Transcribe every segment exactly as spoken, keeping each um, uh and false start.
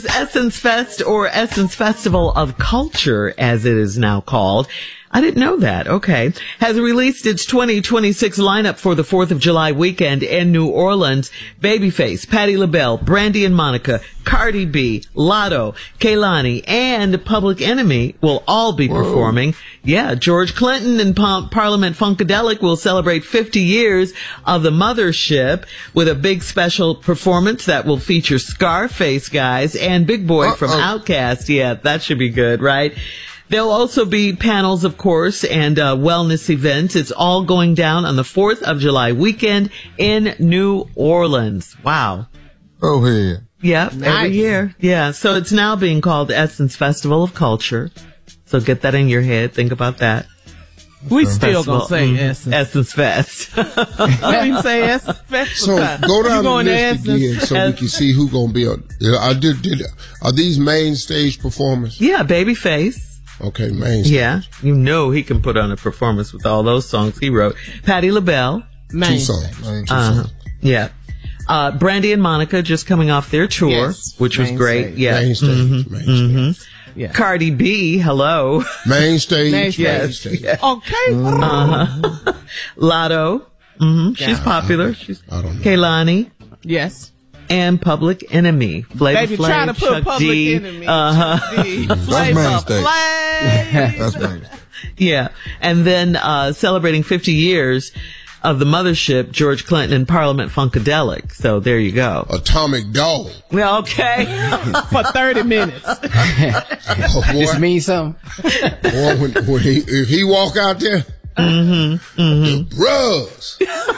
Essence Fest, or Essence Festival of Culture, as it is now called. I didn't know that. Okay. Has released its twenty twenty-six lineup for the fourth of July weekend in New Orleans. Babyface, Patti LaBelle, Brandy and Monica, Cardi B, Lotto, Kehlani, and Public Enemy will all be Whoa. performing. Yeah, George Clinton and pa- Parliament Funkadelic will celebrate fifty years of the mothership with a big special performance that will feature Scarface guys and Big Boy Uh-oh. from Outkast. Yeah, that should be good, right? There'll also be panels, of course, and uh, wellness events. It's all going down on the fourth of July weekend in New Orleans. Wow. Oh, yeah. Yep, nice. Every year. Yeah, so it's now being called Essence Festival of Culture. So get that in your head. Think about that. We still gonna say mm, Essence. Essence Fest. We say Essence Fest. So go down the list again so Essence. we can see who gonna be on. I did, did, are these main stage performers? Yeah, Babyface. Okay, main stage. Yeah, you know he can put on a performance with all those songs he wrote. Patti LaBelle. Main Two songs. Main two uh-huh. songs. Yeah. Uh, Brandy and Monica just coming off their tour, yes, which was great. Stage. Yeah. Main stage. Mm-hmm. Main mm-hmm. stage. Yeah. Cardi B, hello. Main stage. Main stage. Yes. Stage. Yes. Okay. Uh-huh. Lotto. Mm-hmm. She's yeah, popular. I, She's I don't know. Kehlani. Yes. And Public Enemy. Flavor Baby, Flav, try to put Chuck Public D. Enemy. Uh-huh. That's main stage. That's main stage. Yeah. And then uh celebrating fifty years of the mothership, George Clinton and Parliament Funkadelic. So there you go. Atomic Dog. Well, okay. For thirty minutes. Oh, this means something. Boy, when, when he, if he walk out there, mm-hmm, mm-hmm. the bros.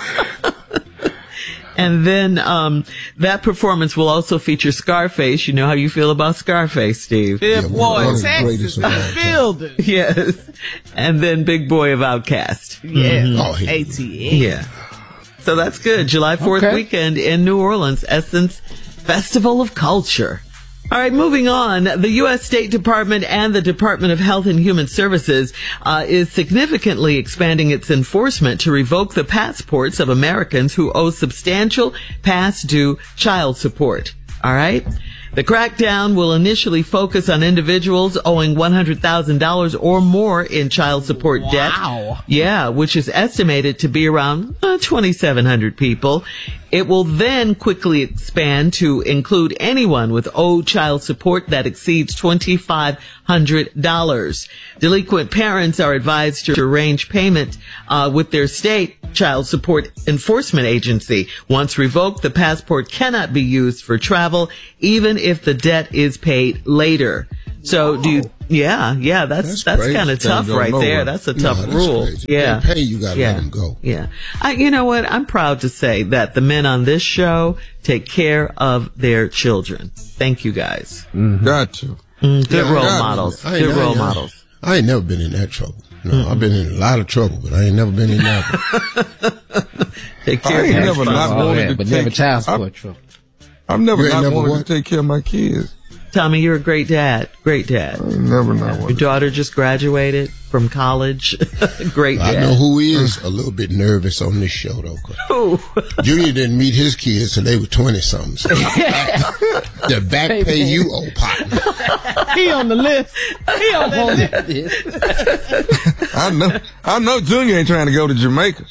And then um that performance will also feature Scarface. You know how you feel about Scarface, Steve. Fifth yeah, Ward, Texas, in the building. Yes. And then Big Boy of Outkast. Yeah. Mm-hmm. Oh, A T M. Yeah. So that's good. July fourth okay. weekend in New Orleans, Essence Festival of Culture. All right, moving on. The U S State Department and the Department of Health and Human Services uh, is significantly expanding its enforcement to revoke the passports of Americans who owe substantial past due child support. All right? The crackdown will initially focus on individuals owing one hundred thousand dollars or more in child support wow. debt. Wow. Yeah, which is estimated to be around uh, twenty-seven hundred people. It will then quickly expand to include anyone with owed child support that exceeds twenty-five hundred dollars. Delinquent parents are advised to arrange payment uh, with their state child support enforcement agency. Once revoked, the passport cannot be used for travel, even if the debt is paid later. So do you, yeah, yeah, that's, that's, that's kind of tough right nowhere. there. That's a tough no, rule. Crazy. Yeah. They pay, you gotta yeah. let them go. Yeah. I, you know what? I'm proud to say that the men on this show take care of their children. Thank you guys. Mm-hmm. Got to. Mm, good yeah, role got models. I Good I role I models. I ain't never been in that trouble. No, mm-hmm. I've been in a lot of trouble, but I ain't never been in that. Take care I of ain't your never not oh, wanted yeah, to but take, never child support trouble. I've never you not never wanted what? to take care of my kids. Tommy, you're a great dad. Great dad. I ain't never not Your wanted. daughter just graduated from college. Great dad. I know who he is. A little bit nervous on this show, though. Ooh. Junior didn't meet his kids till they were twenty-something. So the back pay you old partner. He on the list. He on that list. I know. I know Junior ain't trying to go to Jamaica.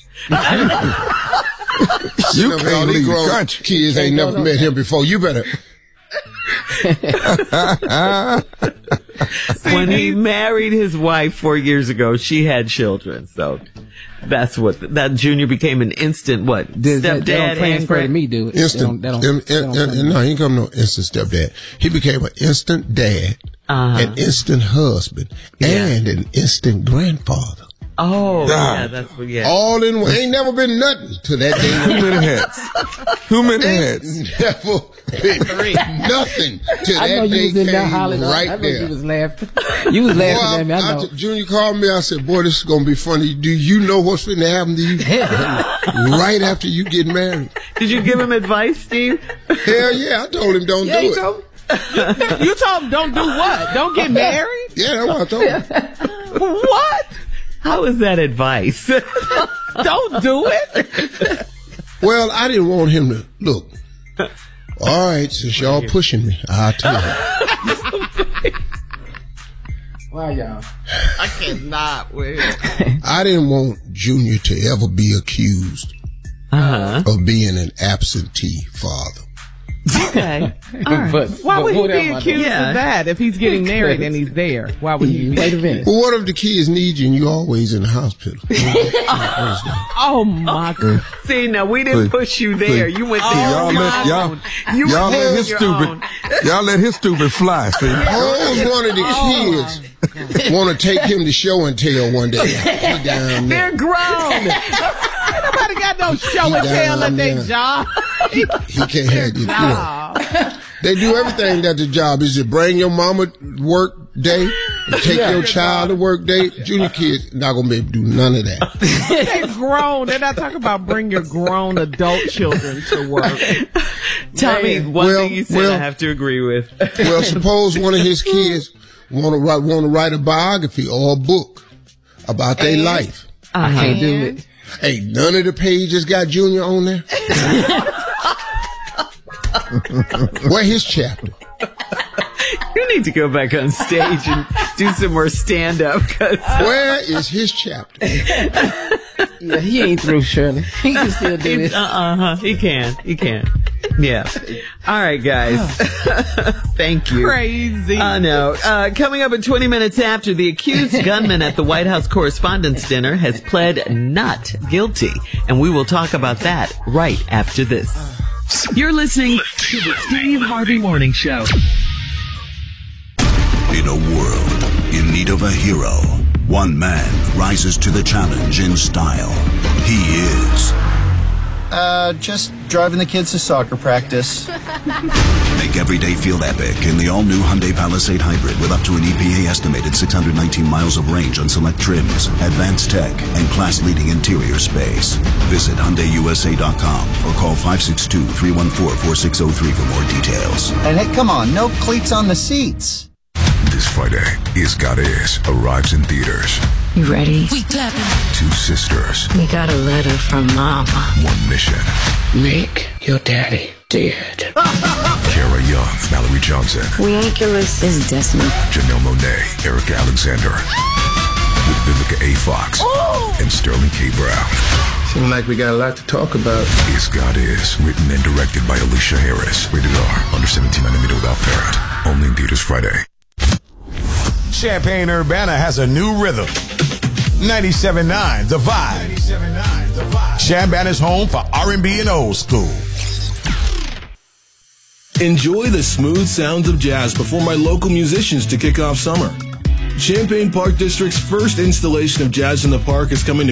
You know, can't all these leave the grown country. kids ain't never met him before. You better. When he married his wife four years ago, she had children. So that's what that Junior became an instant what Does stepdad that, they don't transfer and to me, do it? Instant. They don't, they don't, in, in, they don't in, no, he ain't come no instant stepdad. He became an instant dad, uh-huh. an instant husband, Yeah. and an instant grandfather. Oh, God. yeah, that's what. Yeah, All in one. Ain't never been nothing to that day. Too many hats. Too many hats. Never been nothing to I know that you day was in there came hollering. right I know there. you was laughing. You was laughing Boy, at me. I I, know. I, Junior called me. I said, boy, this is going to be funny. Do you know what's going to happen to you right after you get married? Did you give him advice, Steve? Hell yeah. I told him don't Yeah, do you it. told me. You told him don't do what? Don't get married? Yeah, that's what I told him. What? How is that advice? Don't do it. Well, I didn't want him to look. All right, since y'all pushing me, I'll tell you. Why y'all? I cannot wait. I didn't want Junior to ever be accused Uh-huh. of being an absentee father. Okay. All right. But, Why but would he what be am I accused doing? Yeah. of that if he's getting married and he's there? Why would he be? Wait a minute. Well, what if the kids need you and you always in the hospital? Oh my God. See, now we didn't Please. push you there. Please. You went See, there. y'all on let your y'all, own. You y'all went let there his on your stupid own. y'all let his stupid fly. See, Suppose one of the kids want to take him to show and tell one day. He down there. They're grown. Ain't nobody got no show and tell at their job. He can't have you. You know. They do everything that the job is to bring your mama to work day and take your child to work day. Junior kids not gonna be able to do none of that. They're grown. They're not talking about bring your grown adult children to work. Tommy, Man. one Well, thing you said well- I have to agree with. Well, suppose one of his kids want to write want to write a biography or a book about their life. I can't do it. Hey, none of the pages got Junior on there. Where his chapter? You need to go back on stage and do some more stand-up. Cause Where is his chapter? Yeah, he ain't through, Shirley. He can still do He's- this. uh-uh, he can. He can. Yeah. All right, guys. Thank you. Crazy. I know. Uh, coming up at twenty minutes after, the accused gunman at the White House Correspondents' Dinner has pled not guilty. And we will talk about that right after this. You're listening to the Steve Harvey Morning Show. In a world in need of a hero, one man rises to the challenge in style. He is... Uh, just driving the kids to soccer practice. Make every day feel epic in the all-new Hyundai Palisade Hybrid with up to an E P A estimated six hundred nineteen miles of range on select trims, advanced tech, and class-leading interior space. Visit Hyundai U S A dot com or call five six two, three one four, four six zero three for more details. And hey, come on, no cleats on the seats. This Friday, Is God Is arrives in theaters. You ready? We clapping. Two sisters, We got a letter from Mama. one mission. Nick, your daddy dead. Kara Young, Mallory Johnson, Ridiculous is Desmond. Janelle Monáe, Erica Alexander, with Vivica A. Fox and Sterling K. Brown. Seems like we got a lot to talk about. Is God Is, written and directed by Alicia Harris. Rated R, under seventeen on admitted without parent. Only in theaters Friday. Champaign-Urbana has a new rhythm. ninety-seven point nine The Vibe. Champaign is home for R and B and old school. Enjoy the smooth sounds of jazz performed by local musicians to kick off summer. Champaign Park District's first installation of Jazz in the Park is coming to